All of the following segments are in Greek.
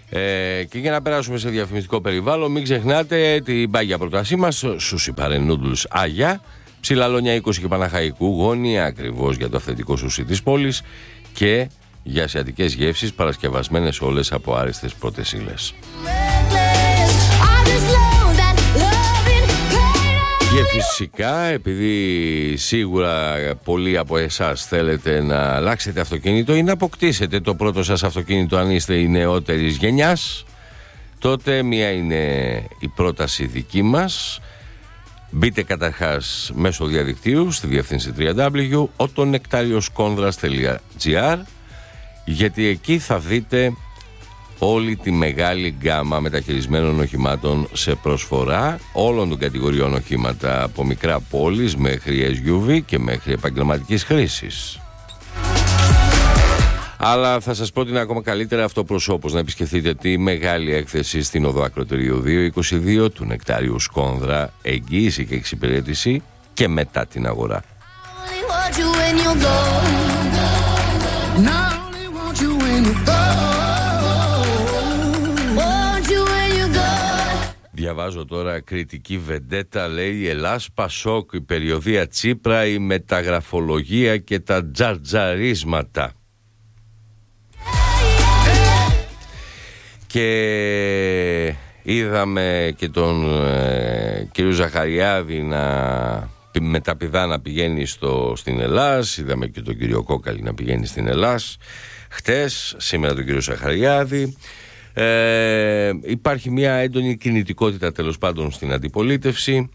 Και για να περάσουμε σε διαφημιστικό περιβάλλον, μην ξεχνάτε την πάγια πρότασή μας, σούσι παρέ νούντλς Άγια, Ψηλαλόνια 20 και Παναχαϊκού, γόνια ακριβώς για το αυθεντικό σούσι της πόλης και για ασιατικές γεύσεις παρασκευασμένες όλες από άριστες πρώτες ύλες. Και φυσικά, επειδή σίγουρα πολλοί από εσάς θέλετε να αλλάξετε αυτοκίνητο ή να αποκτήσετε το πρώτο σας αυτοκίνητο αν είστε η νεότερης γενιάς, τότε μία είναι η πρόταση δική μας. Μπείτε καταρχάς μέσω διαδικτύου στη διεύθυνση www.otonnektarioskondra's.gr, γιατί εκεί θα δείτε όλη τη μεγάλη γκάμα μεταχειρισμένων οχημάτων σε προσφορά όλων των κατηγοριών οχήματα, από μικρά πόλεις μέχρι SUV και μέχρι επαγγελματικής χρήσης. Αλλά θα σας πρότεινα ακόμα καλύτερα αυτοπροσώπως να επισκεφτείτε τη μεγάλη έκθεση στην οδό Ακροτηρίου 222 του Νεκτάριου Σκόνδρα, εγγύηση και εξυπηρέτηση και μετά την αγορά. Διαβάζω τώρα κριτική βεντέτα, λέει Ελλάς Πασόκ, η περιοδεία Τσίπρα, η μεταγραφολογία και τα τζαρτζαρίσματα. Και είδαμε και τον κύριο Ζαχαριάδη με τα πηδά να πηγαίνει στην Ελλάς, είδαμε και τον κύριο Κόκαλη να πηγαίνει στην Ελλάς χτες, σήμερα τον κύριο Ζαχαριάδη. Υπάρχει μια έντονη κινητικότητα τέλος πάντων στην αντιπολίτευση,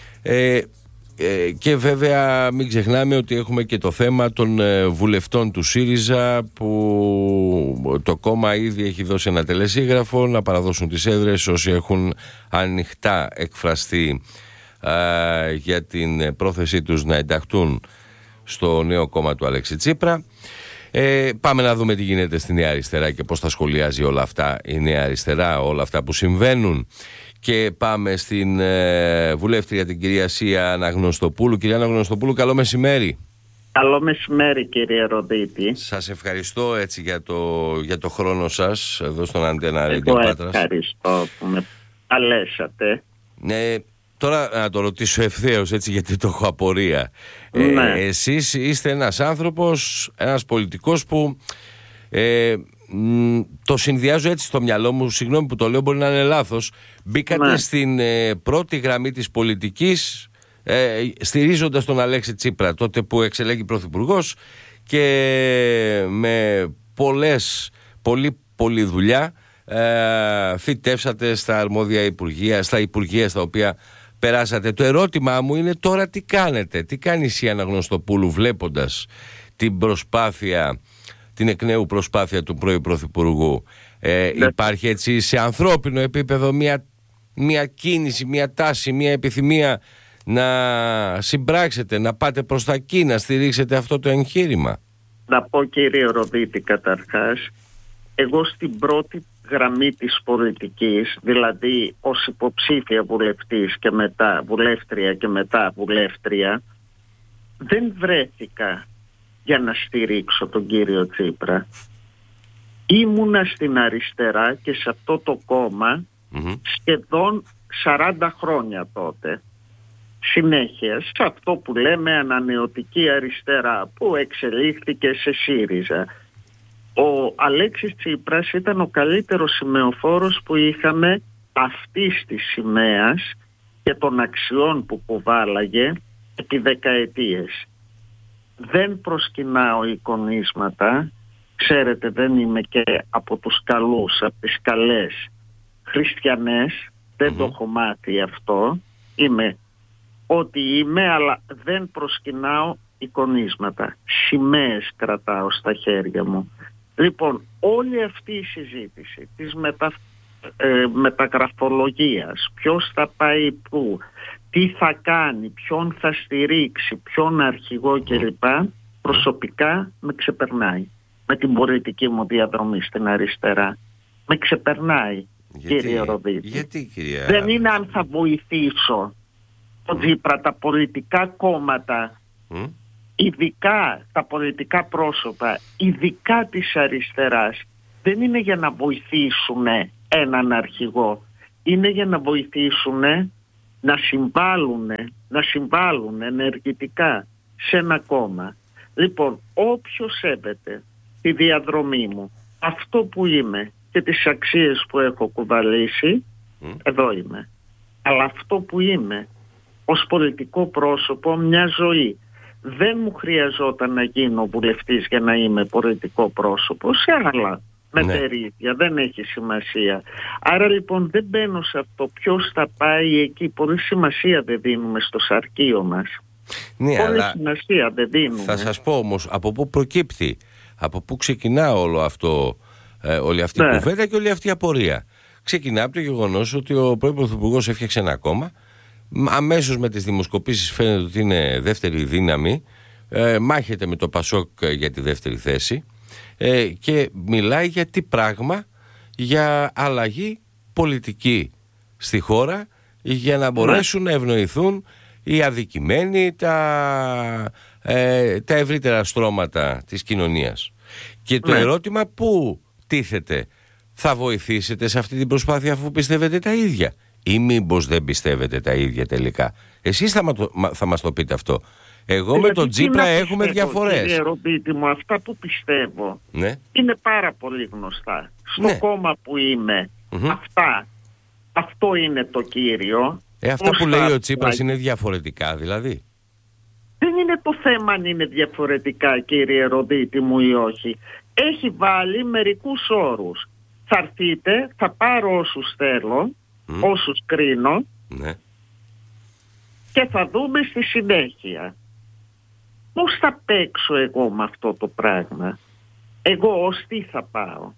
και βέβαια μην ξεχνάμε ότι έχουμε και το θέμα των βουλευτών του ΣΥΡΙΖΑ, που το κόμμα ήδη έχει δώσει ένα τελεσίγραφο να παραδώσουν τις έδρες όσοι έχουν ανοιχτά εκφραστεί για την πρόθεσή τους να ενταχθούν στο νέο κόμμα του Αλέξη Τσίπρα. Πάμε να δούμε τι γίνεται στη Νέα Αριστερά και πώς θα σχολιάζει όλα αυτά η Νέα Αριστερά, όλα αυτά που συμβαίνουν. Και πάμε στην βουλεύτρια την κυρία Σία Αναγνωστοπούλου. Κυρία Αναγνωστοπούλου, καλό μεσημέρι. Καλό μεσημέρι, κύριε Ροδίτη. Σας ευχαριστώ έτσι για το χρόνο σας εδώ στον Αντένα Radio Πάτρας. Ευχαριστώ που με καλέσατε. Ναι, τώρα να το ρωτήσω ευθέως έτσι, γιατί το έχω απορία. Ναι. Εσείς είστε ένας άνθρωπος, ένας πολιτικός που το συνδυάζω έτσι στο μυαλό μου, συγγνώμη που το λέω, μπορεί να είναι λάθος. Μπήκατε στην πρώτη γραμμή της πολιτικής στηρίζοντας τον Αλέξη Τσίπρα τότε που εξελέγει πρωθυπουργός, και με πολλή δουλειά φυτεύσατε στα αρμόδια υπουργεία, στα υπουργεία στα οποία περάσατε. Το ερώτημά μου είναι τώρα τι κάνετε, τι κάνει η Σία Αναγνωστοπούλου βλέποντας την προσπάθεια, την εκ νέου προσπάθεια του πρώην Πρωθυπουργού. Υπάρχει έτσι σε ανθρώπινο επίπεδο μια κίνηση, μια τάση, μια επιθυμία να συμπράξετε, να πάτε προς τα εκεί, να στηρίξετε αυτό το εγχείρημα? Να πω, κύριε Ροδίτη, καταρχάς, εγώ στην πρώτη γραμμή της πολιτικής, δηλαδή ως υποψήφια βουλευτής και μετά βουλεύτρια και μετά βουλεύτρια, δεν βρέθηκα για να στηρίξω τον κύριο Τσίπρα. Ήμουνα στην αριστερά και σε αυτό το κόμμα σχεδόν 40 χρόνια τότε. Συνέχεια σε αυτό που λέμε ανανεωτική αριστερά, που εξελίχθηκε σε ΣΥΡΙΖΑ. Ο Αλέξης Τσίπρας ήταν ο καλύτερος σημεοφόρος που είχαμε αυτής της σημαίας και των αξιών που κουβάλαγε επί δεκαετίες. Δεν προσκυνάω εικονίσματα, ξέρετε, δεν είμαι και από τους καλούς, από τις καλές χριστιανές, δεν το έχω μάθει αυτό, είμαι ό,τι είμαι, αλλά δεν προσκυνάω εικονίσματα, σημαίες κρατάω στα χέρια μου. Λοιπόν, όλη αυτή η συζήτηση της μεταγραφολογίας, ποιος θα πάει πού, τι θα κάνει, ποιον θα στηρίξει, ποιον αρχηγό κλπ, προσωπικά με ξεπερνάει. Με την πολιτική μου διαδρομή στην αριστερά με ξεπερνάει, κύριε Ροδίτη. Γιατί, κυρία? Δεν είναι αν θα βοηθήσω τον Τσίπρα, τα πολιτικά κόμματα, ειδικά τα πολιτικά πρόσωπα, ειδικά της αριστεράς, δεν είναι για να βοηθήσουν έναν αρχηγό. Είναι για να βοηθήσουν να συμβάλλουν ενεργητικά σε ένα κόμμα. Λοιπόν, όποιος σέβεται τη διαδρομή μου, αυτό που είμαι και τις αξίες που έχω κουβαλήσει, εδώ είμαι. Αλλά αυτό που είμαι ως πολιτικό πρόσωπο, μια ζωή. Δεν μου χρειαζόταν να γίνω βουλευτής για να είμαι πολιτικό πρόσωπο, σε άλλα μετερίδια, δεν έχει σημασία. Άρα λοιπόν δεν μπαίνω σε αυτό ποιος θα πάει εκεί, πολύ σημασία δεν δίνουμε στο σαρκείο μας. Ναι, πολύ αλλά σημασία δεν δίνουμε. θα σας πω όμως από πού προκύπτει, από πού ξεκινά όλο αυτό, όλη αυτή η κουβέντα και όλη αυτή η απορία. Ξεκινά από το γεγονός ότι ο πρώην Πρωθυπουργός έφτιαξε ένα κόμμα, αμέσως με τις δημοσκοπήσεις φαίνεται ότι είναι δεύτερη δύναμη, μάχεται με το Πασόκ για τη δεύτερη θέση και μιλάει για τι πράγμα, για αλλαγή πολιτική στη χώρα για να μπορέσουν να ευνοηθούν οι αδικημένοι, τα ευρύτερα στρώματα της κοινωνίας. Και το ερώτημα που τίθεται, θα βοηθήσετε σε αυτή την προσπάθεια αφού πιστεύετε τα ίδια, ή μήπως δεν πιστεύετε τα ίδια τελικά? Εσείς θα μας το πείτε αυτό. Εγώ με τον Τσίπρα έχουμε διαφορές. Κύριε Ρομπίτη μου, αυτά που πιστεύω είναι πάρα πολύ γνωστά. Στο κόμμα που είμαι, αυτό είναι το κύριο. Αυτά που λέει ο Τσίπρας είναι διαφορετικά δηλαδή? Δεν είναι το θέμα αν είναι διαφορετικά, κύριε Ρομπίτη μου, ή όχι. Έχει βάλει μερικούς όρους. Θα έρθείτε, θα πάρω όσους θέλω, όσους κρίνω, και θα δούμε στη συνέχεια. Πώς θα παίξω εγώ με αυτό το πράγμα? Εγώ ως τι θα πάω?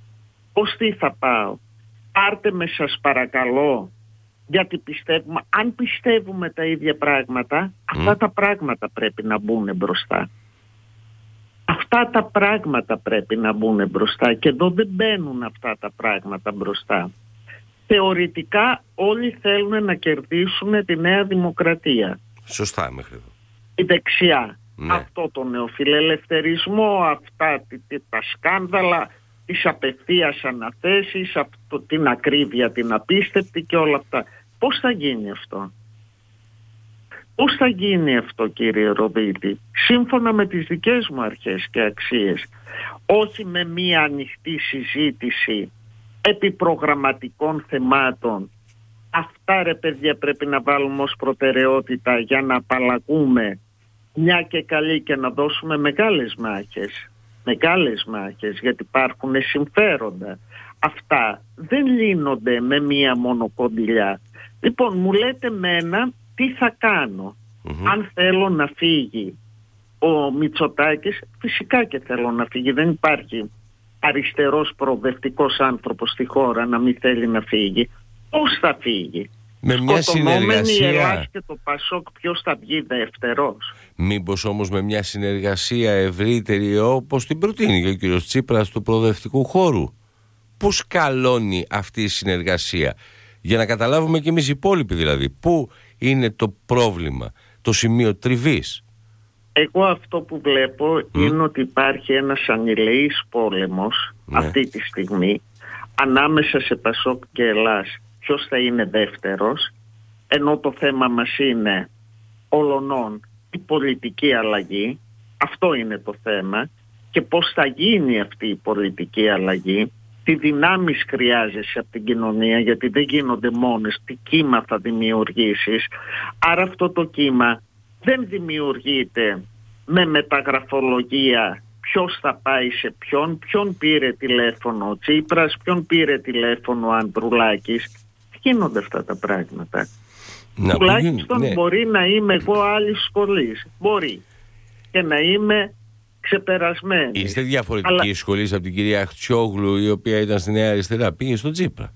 Πάρτε με, σας παρακαλώ, γιατί πιστεύουμε, αν πιστεύουμε τα ίδια πράγματα, αυτά τα πράγματα πρέπει να μπουν μπροστά. Αυτά τα πράγματα πρέπει να μπουν μπροστά και εδώ δεν μπαίνουν αυτά τα πράγματα μπροστά. Θεωρητικά όλοι θέλουν να κερδίσουν τη Νέα Δημοκρατία. Σωστά μέχρι εδώ. Η δεξιά. Αυτό το νεοφιλελευθερισμό, αυτά τα σκάνδαλα, τις απευθείας αναθέσεις, την ακρίβεια, την απίστευτη και όλα αυτά. Πώς θα γίνει αυτό? Πώς θα γίνει αυτό, κύριε Ρομπίτη? Σύμφωνα με τις δικές μου αρχές και αξίες. Όχι με μία ανοιχτή συζήτηση επί προγραμματικών θεμάτων. Αυτά, ρε παιδιά, πρέπει να βάλουμε ως προτεραιότητα για να απαλλαγούμε μια και καλή και να δώσουμε μεγάλες μάχες, γιατί υπάρχουν συμφέροντα. Αυτά δεν λύνονται με μία μόνο κοντιλιά. Λοιπόν, μου λέτε μένα τι θα κάνω. Αν θέλω να φύγει ο Μητσοτάκης, φυσικά και θέλω να φύγει. Δεν υπάρχει αριστερός προοδευτικός άνθρωπος στη χώρα να μην θέλει να φύγει. Πώς θα φύγει? Με μια συνεργασία. Η Ελλάδα και το Πασόκ, ποιος θα βγει δεύτερος? Μήπως όμως με μια συνεργασία ευρύτερη, όπως την προτείνει και ο κύριος Τσίπρας, του προοδευτικού χώρου? Πού σκαλώνει αυτή η συνεργασία? Για να καταλάβουμε κι εμείς οι υπόλοιποι δηλαδή. Πού είναι το πρόβλημα, το σημείο τριβής? Εγώ αυτό που βλέπω είναι ότι υπάρχει ένας ανηλεής πόλεμος αυτή τη στιγμή ανάμεσα σε Πασόκ και Ελλάς. Ποιος θα είναι δεύτερος, ενώ το θέμα μας είναι ολονών η πολιτική αλλαγή. Αυτό είναι το θέμα. Και πώς θα γίνει αυτή η πολιτική αλλαγή, τι δυνάμεις χρειάζεσαι από την κοινωνία, γιατί δεν γίνονται μόνες, τι κύμα θα δημιουργήσεις. Άρα αυτό το κύμα δεν δημιουργείται με μεταγραφολογία, ποιος θα πάει σε ποιον πήρε τηλέφωνο ο Τσίπρας, ποιον πήρε τηλέφωνο ο Ανδρουλάκης. Γίνονται αυτά τα πράγματα. Τουλάχιστον μπορεί να είμαι εγώ άλλης σχολής. Μπορεί. Και να είμαι ξεπερασμένη. Είστε διαφορετική σχολής από την κυρία Αχτσιόγλου, η οποία ήταν στη Νέα Αριστερά, πήγε στον Τσίπρα?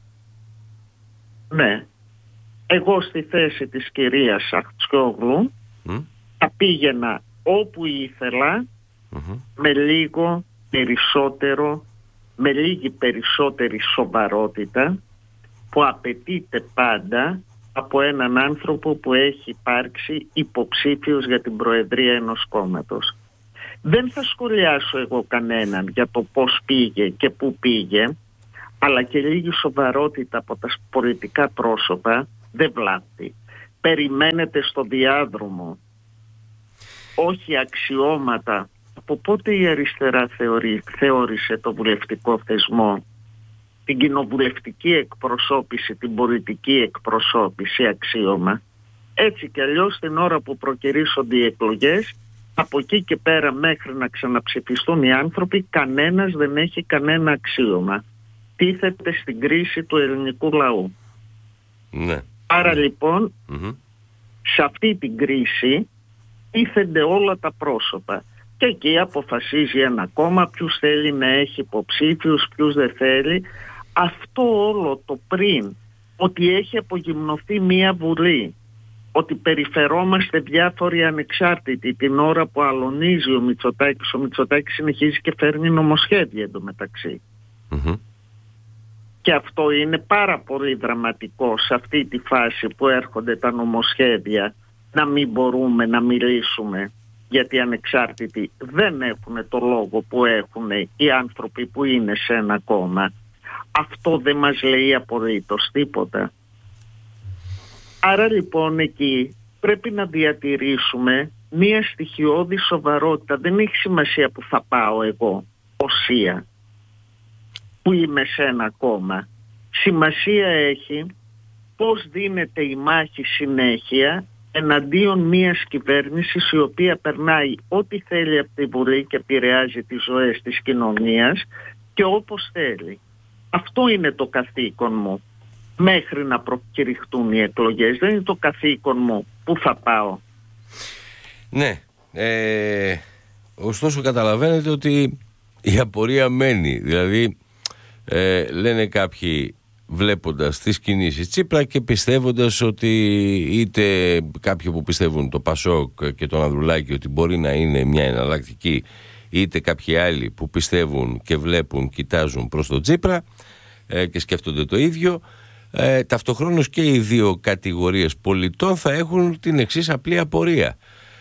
Ναι. Εγώ στη θέση της κυρίας Αχτσιόγλου θα πήγαινα όπου ήθελα, με λίγο περισσότερο, με λίγη περισσότερη σοβαρότητα που απαιτείται πάντα από έναν άνθρωπο που έχει υπάρξει υποψήφιος για την προεδρία ενός κόμματος. Δεν θα σχολιάσω εγώ κανέναν για το πώς πήγε και πού πήγε, αλλά και λίγη σοβαρότητα από τα πολιτικά πρόσωπα δεν βλάπτει. Περιμένετε στο διάδρομο, όχι αξιώματα. Από πότε η αριστερά θεώρησε το βουλευτικό θεσμό, την κοινοβουλευτική εκπροσώπηση, την πολιτική εκπροσώπηση αξίωμα? Έτσι κι αλλιώς την ώρα που προκυρήσονται οι εκλογές, από εκεί και πέρα μέχρι να ξαναψηφιστούν οι άνθρωποι, κανένας δεν έχει κανένα αξίωμα. Τίθεται στην κρίση του ελληνικού λαού. Ναι. Άρα λοιπόν, σε αυτή την κρίση τίθενται όλα τα πρόσωπα. Και εκεί αποφασίζει ένα κόμμα ποιους θέλει να έχει υποψήφιους, ποιους δεν θέλει. Αυτό όλο το πριν, ότι έχει απογυμνωθεί μία βουλή, ότι περιφερόμαστε διάφοροι ανεξάρτητοι την ώρα που αλωνίζει ο Μητσοτάκης συνεχίζει και φέρνει νομοσχέδια εντωμεταξύ. Και αυτό είναι πάρα πολύ δραματικό σε αυτή τη φάση που έρχονται τα νομοσχέδια, να μην μπορούμε να μιλήσουμε, γιατί οι ανεξάρτητοι δεν έχουν το λόγο που έχουν οι άνθρωποι που είναι σε ένα κόμμα. Αυτό δεν μας λέει απολύτως τίποτα. Άρα λοιπόν εκεί πρέπει να διατηρήσουμε μία στοιχειώδη σοβαρότητα. Δεν έχει σημασία που θα πάω εγώ ως ΣΥΑ, που είμαι σε ένα κόμμα. Σημασία έχει πώς δίνεται η μάχη συνέχεια εναντίον μιας κυβέρνησης η οποία περνάει ό,τι θέλει από τη Βουλή και επηρεάζει τις ζωές της κοινωνίας και όπως θέλει. Αυτό είναι το καθήκον μου μέχρι να προκηρυχτούν οι εκλογές. Δεν είναι το καθήκον μου που θα πάω. Ναι. Ωστόσο καταλαβαίνετε ότι η απορία μένει. Δηλαδή λένε κάποιοι, βλέποντας τις κινήσεις Τσίπρα και πιστεύοντας ότι είτε κάποιοι που πιστεύουν το Πασόκ και τον Ανδρουλάκη ότι μπορεί να είναι μια εναλλακτική, είτε κάποιοι άλλοι που πιστεύουν και βλέπουν, κοιτάζουν προς τον Τσίπρα και σκέφτονται το ίδιο, ταυτοχρόνως και οι δύο κατηγορίες πολιτών θα έχουν την εξής απλή απορία.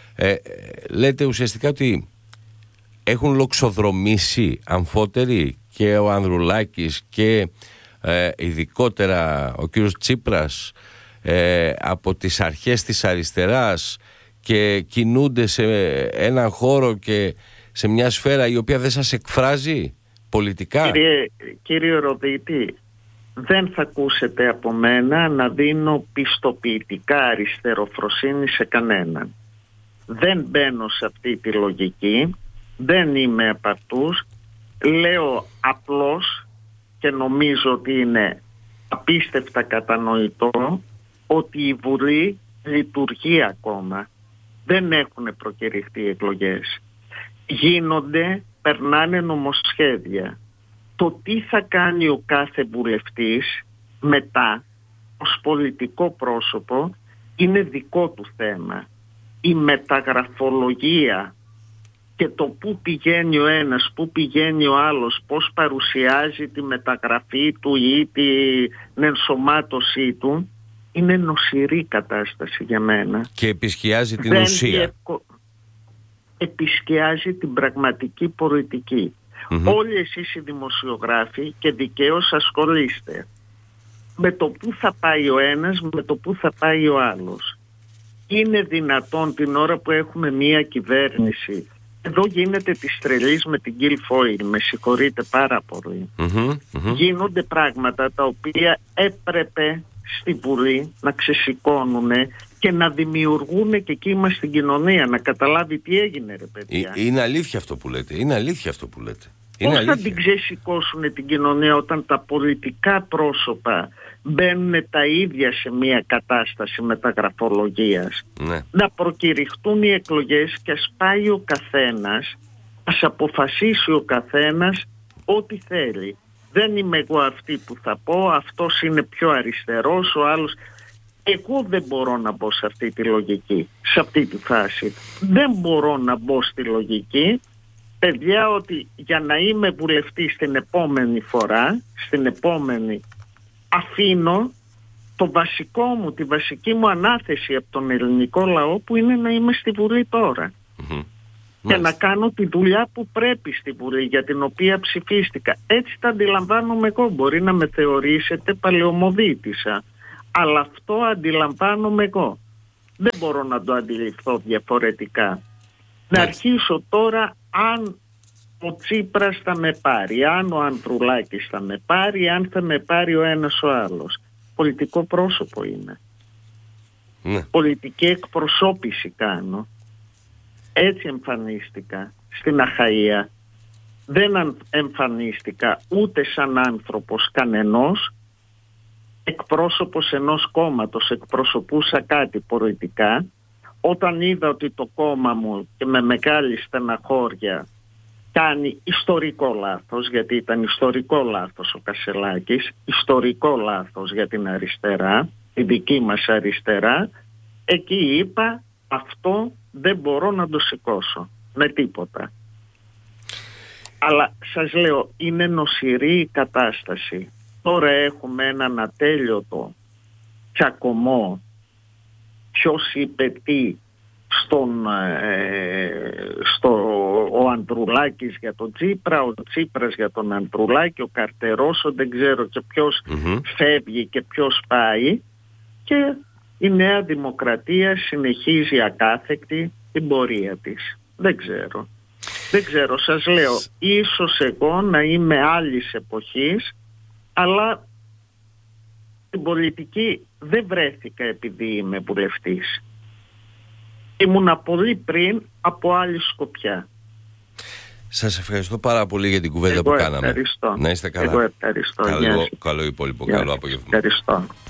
Λέτε ουσιαστικά ότι έχουν λοξοδρομήσει αμφότεροι και ο Ανδρουλάκης και ειδικότερα ο κύριος Τσίπρας από τις αρχές της αριστεράς και κινούνται σε έναν χώρο και σε μια σφαίρα η οποία δεν σας εκφράζει πολιτικά? Κύριε Ροδίτη, δεν θα ακούσετε από μένα να δίνω πιστοποιητικά αριστεροφροσύνη σε κανέναν. Δεν μπαίνω σε αυτή τη λογική, δεν είμαι από αυτούς. Λέω απλώς, και νομίζω ότι είναι απίστευτα κατανοητό, ότι η Βουλή λειτουργεί ακόμα. Δεν έχουν προκηρυχτεί εκλογές. Γίνονται, περνάνε νομοσχέδια. Το τι θα κάνει ο κάθε βουλευτής μετά ως πολιτικό πρόσωπο είναι δικό του θέμα. Η μεταγραφολογία και το πού πηγαίνει ο ένας, πού πηγαίνει ο άλλος, πώς παρουσιάζει τη μεταγραφή του ή την ενσωμάτωσή του, είναι νοσηρή κατάσταση για μένα. Και επισκιάζει την ουσία. Επισκιάζει την πραγματική πολιτική. Όλοι εσείς οι δημοσιογράφοι, και δικαίως ασχολείστε με το πού θα πάει ο ένας, με το πού θα πάει ο άλλος. Είναι δυνατόν την ώρα που έχουμε μία κυβέρνηση? Εδώ γίνεται της τρελής με την Guilfoyle, με συγχωρείτε πάρα πολύ. Γίνονται πράγματα τα οποία έπρεπε στη Βουλή να ξεσηκώνουν και να δημιουργούν και κύμα στην κοινωνία, να καταλάβει τι έγινε, ρε παιδιά. Είναι αλήθεια αυτό που λέτε. Είναι αλήθεια αυτό που λέτε. Πώς θα την ξεσηκώσουν την κοινωνία όταν τα πολιτικά πρόσωπα μπαίνουν τα ίδια σε μια κατάσταση μεταγραφολογίας? Ναι. Να προκηρυχτούν οι εκλογές και ας πάει ο καθένας, ας αποφασίσει ο καθένας ό,τι θέλει. Δεν είμαι εγώ αυτή που θα πω αυτός είναι πιο αριστερός, ο άλλος. Εγώ δεν μπορώ να μπω σε αυτή τη λογική, σε αυτή τη φάση. Δεν μπορώ να μπω στη λογική, παιδιά, ότι για να είμαι βουλευτής την επόμενη φορά, στην επόμενη, αφήνω το βασικό μου, τη βασική μου ανάθεση από τον ελληνικό λαό που είναι να είμαι στη Βουλή τώρα. και να κάνω τη δουλειά που πρέπει στη Βουλή, για την οποία ψηφίστηκα. Έτσι τα αντιλαμβάνομαι εγώ. Μπορεί να με θεωρήσετε παλαιομοδίτησα, αλλά αυτό αντιλαμβάνομαι εγώ. Δεν μπορώ να το αντιληφθώ διαφορετικά. Να αρχίσω τώρα, αν ο Τσίπρας θα με πάρει, αν ο Ανδρουλάκης θα με πάρει, αν θα με πάρει ο ένας ο άλλος. Πολιτικό πρόσωπο είναι. Πολιτική εκπροσώπηση κάνω. Έτσι εμφανίστηκα στην Αχαΐα. Δεν εμφανίστηκα ούτε σαν άνθρωπος κανενός, εκπρόσωπος ενός κόμματος, εκπροσωπούσα κάτι πολιτικά. Όταν είδα ότι το κόμμα μου, και με μεγάλη στεναχώρια, κάνει ιστορικό λάθος, γιατί ήταν ιστορικό λάθος ο Κασσελάκης, ιστορικό λάθος για την αριστερά, τη δική μας αριστερά, εκεί είπα αυτό δεν μπορώ να το σηκώσω με τίποτα. Αλλά σας λέω, είναι νοσηρή η κατάσταση. Τώρα έχουμε έναν ατέλειωτο τσακωμό, ποιος είπε τι, ο Ανδρουλάκης για τον Τσίπρα, ο Τσίπρας για τον Ανδρουλάκη, ο Καρτερός, δεν ξέρω και ποιος φεύγει και ποιος πάει, και η Νέα Δημοκρατία συνεχίζει ακάθεκτη την πορεία της. Δεν ξέρω, σας λέω, ίσως εγώ να είμαι άλλης εποχής, αλλά την πολιτική δεν βρέθηκα επειδή είμαι βουλευτής. Ήμουνα πολύ πριν από άλλη σκοπιά. Σας ευχαριστώ πάρα πολύ για την κουβέντα που κάναμε. Ευχαριστώ. Να είστε καλά. Εγώ ευχαριστώ. Καλό υπόλοιπο, καλό απόγευμα. Ευχαριστώ.